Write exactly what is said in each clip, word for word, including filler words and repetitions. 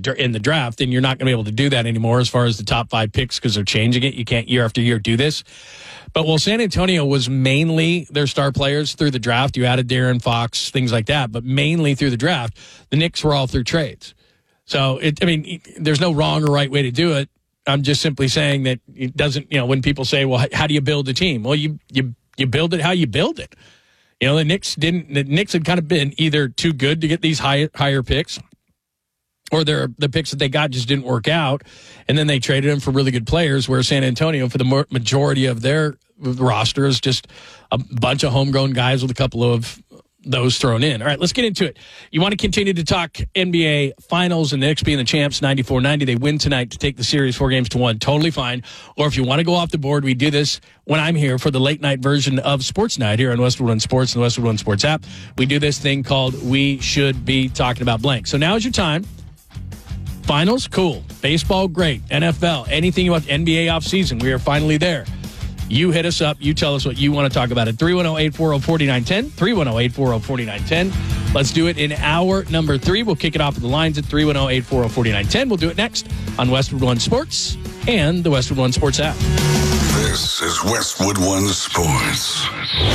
in the draft, then you're not going to be able to do that anymore as far as the top five picks because they're changing it. You can't year after year do this. But while San Antonio was mainly their star players through the draft, you added De'Aaron Fox, things like that, but mainly through the draft, the Knicks were all through trades. So, it, I mean, there's no wrong or right way to do it. I'm just simply saying that it doesn't, you know, when people say, well, how do you build a team? Well, you you you build it how you build it. You know, the Knicks didn't, the Knicks had kind of been either too good to get these high, higher picks, or their the picks that they got just didn't work out, and then they traded them for really good players, where San Antonio, for the majority of their roster, is just a bunch of homegrown guys with a couple of those thrown in. All right, let's get into it. You want to continue to talk N B A Finals and the Knicks being the champs, ninety-four ninety. They win tonight to take the series four games to one. Totally fine. Or if you want to go off the board, we do this when I'm here for the late night version of Sports Night here on Westwood One Sports and the Westwood One Sports app. We do this thing called We Should Be Talking About Blank. So now is your time. Finals, cool. Baseball, great. N F L, anything you want. N B A offseason, we are finally there. You hit us up. You tell us what you want to talk about at three one zero, eight four zero, four nine one zero, three one zero, eight four zero, four nine one zero. Let's do it in hour number three. We'll kick it off with the lines at three one zero, eight four zero, four nine one zero. We'll do it next on Westwood One Sports and the Westwood One Sports app. This is Westwood One Sports.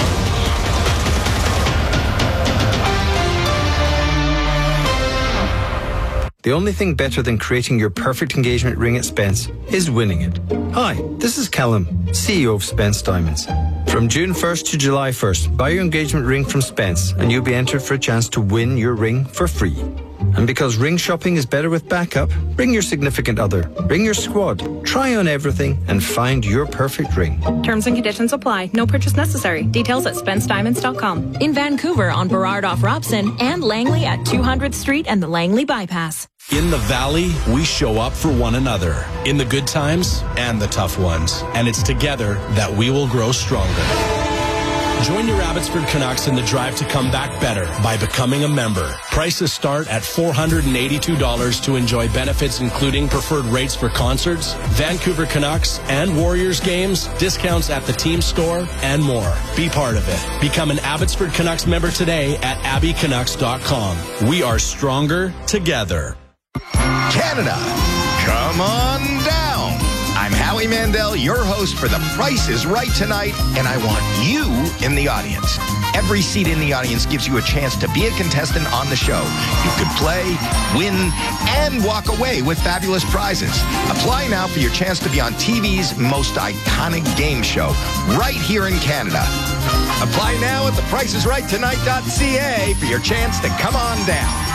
The only thing better than creating your perfect engagement ring at Spence is winning it. Hi, this is Callum, C E O of Spence Diamonds. From June first to July first, buy your engagement ring from Spence and you'll be entered for a chance to win your ring for free. And because ring shopping is better with backup, bring your significant other, bring your squad, try on everything and find your perfect ring. Terms and conditions apply. No purchase necessary. Details at spence diamonds dot com. In Vancouver on Burrard off Robson and Langley at two hundredth Street and the Langley Bypass. In the Valley, we show up for one another, in the good times and the tough ones. And it's together that we will grow stronger. Join your Abbotsford Canucks in the drive to come back better by becoming a member. Prices start at four hundred eighty-two dollars to enjoy benefits including preferred rates for concerts, Vancouver Canucks and Warriors games, discounts at the team store, and more. Be part of it. Become an Abbotsford Canucks member today at abby canucks dot com. We are stronger together. Canada, come on down. I'm Howie Mandel, your host for The Price is Right tonight, and I want you in the audience. Every seat in the audience gives you a chance to be a contestant on the show. You could play, win, and walk away with fabulous prizes. Apply now for your chance to be on T V's most iconic game show, right here in Canada. Apply now at the price is right tonight dot c a for your chance to come on down.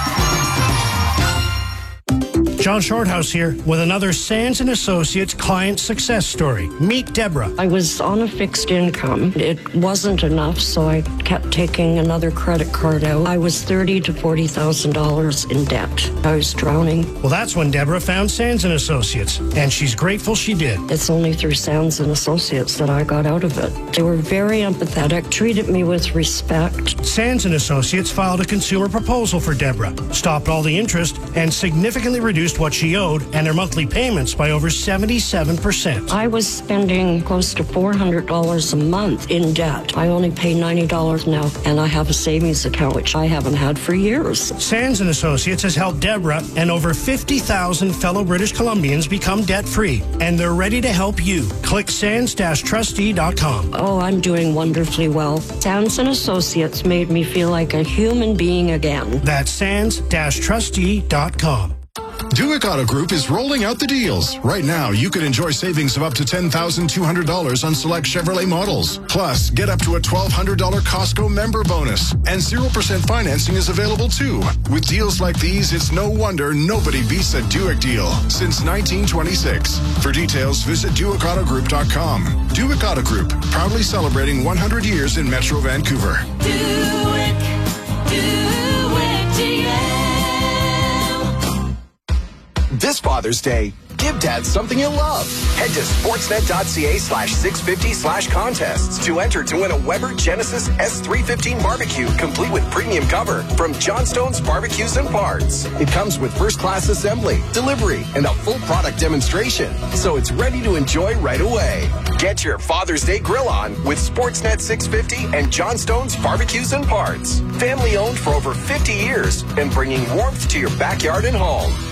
John Shorthouse here with another Sands and Associates client success story. Meet Deborah. I was on a fixed income. It wasn't enough, so I kept taking another credit card out. I was thirty to forty thousand dollars in debt. I was drowning. Well, that's when Deborah found Sands and Associates, and she's grateful she did. It's only through Sands and Associates that I got out of it. They were very empathetic, treated me with respect. Sands and Associates filed a consumer proposal for Deborah, stopped all the interest, and significantly reduced what she owed and her monthly payments by over seventy-seven percent. I was spending close to four hundred dollars a month in debt. I only pay ninety dollars now, and I have a savings account, which I haven't had for years. Sands and Associates has helped Deborah and over fifty thousand fellow British Columbians become debt-free, and they're ready to help you. Click sands dash trustee dot com. Oh, I'm doing wonderfully well. Sands and Associates made me feel like a human being again. That's sands dash trustee dot com. Duick Auto Group is rolling out the deals. Right now, you can enjoy savings of up to ten thousand two hundred dollars on select Chevrolet models. Plus, get up to a twelve hundred dollars Costco member bonus. And zero percent financing is available too. With deals like these, it's no wonder nobody beats a Duick deal since nineteen twenty-six. For details, visit Duick Auto Group dot com. Duick Auto Group, proudly celebrating one hundred years in Metro Vancouver. Duick, Duick G M. This Father's Day, give Dad something you'll love. Head to sportsnet dot c a slash six fifty slash contests to enter to win a Weber Genesis S three fifteen barbecue complete with premium cover from Johnstone's Barbecues and Parts. It comes with first-class assembly, delivery, and a full product demonstration, so it's ready to enjoy right away. Get your Father's Day grill on with Sportsnet six fifty and Johnstone's Barbecues and Parts. Family-owned for over fifty years and bringing warmth to your backyard and home.